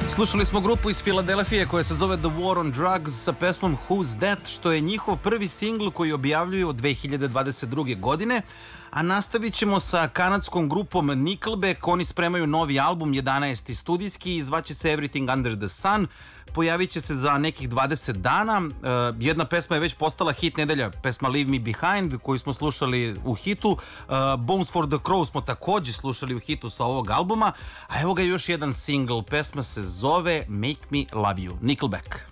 Slušali smo grupu iz Filadelfije koja se zove The War on Drugs sa pesmom Who's That, što je njihov prvi singl koji objavljuju od 2022. godine, a nastavit ćemo sa kanadskom grupom Nickelback. Oni spremaju novi album, 11. studijski, i zvaće se Everything Under the Sun. Pojavit će se za nekih 20 dana. Jedna pesma je već postala hit nedelja, pesma Leave Me Behind, koju smo slušali u hitu. Bones for the Crow smo također slušali u hitu sa ovog albuma. A evo ga još jedan singl, pesma se zove Make Me Love You, Nickelback.